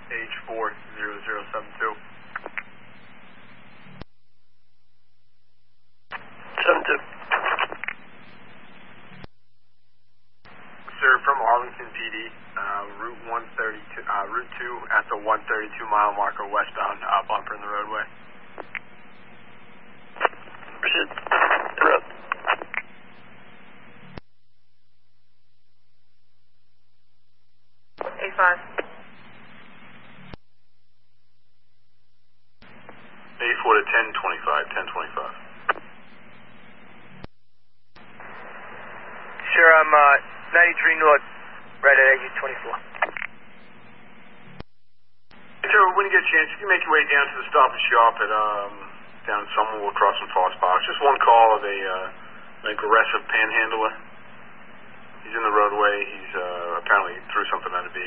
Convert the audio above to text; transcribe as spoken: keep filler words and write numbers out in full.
H four zero zero seven two. seven two. Sir, from Arlington P D, uh, Route one thirty-two, uh, Route two at the one thirty-two mile marker westbound, uh, bumper in the roadway. Proceed. Road. A five. A four to ten twenty-five, ten twenty-five. Sure, I'm uh, ninety-three North, right at exit twenty-four. Sir, when you get a chance, you can make your way down to the Stop and Shop at, um, down at Summerwood across from Foss Box. Just one call of a, uh, an aggressive panhandler. He's in the roadway. He's, uh, apparently threw something at a vehicle.